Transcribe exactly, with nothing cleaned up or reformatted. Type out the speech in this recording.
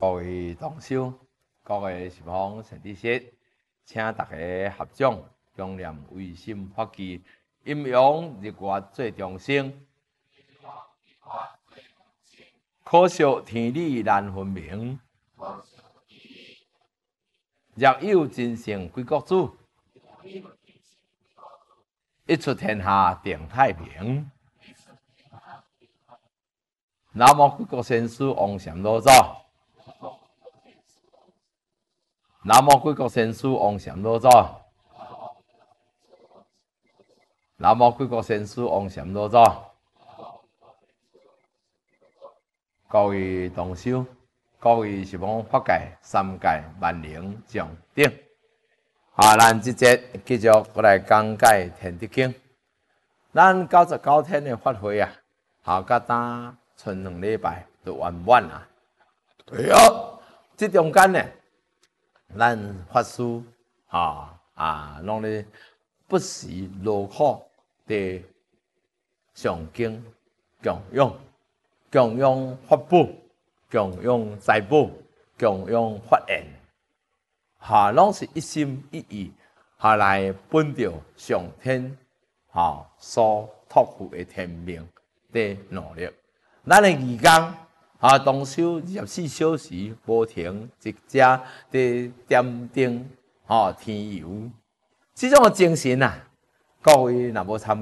各位同修，各位十方善知识，请大家合掌，共念唯心法纪，阴阳日月最众生，可惜天理难分明。若有真圣归国主，一出天下定太平。南无贵国先师王禅老祖。南无贵国先师王禅老祖。南无贵国先师王禅老祖。各位同修，各位十方法界、三界、万灵众等，啊，咱即节继续过来讲解《天地经》。咱九十九天的法会啊，好甲打剩两礼拜就完满啊。对啊，即中间呢，咱法师啊啊，拢咧不时劳苦地上经供养。供养法宝，供养财宝，供养法缘，哈，拢是一心一意，哈来本着上天，哈所托付的天命的努力。咱的义工，哈，同修二十四小时无停，一只的点灯，哈，天游，这种的精神啊，各位若无参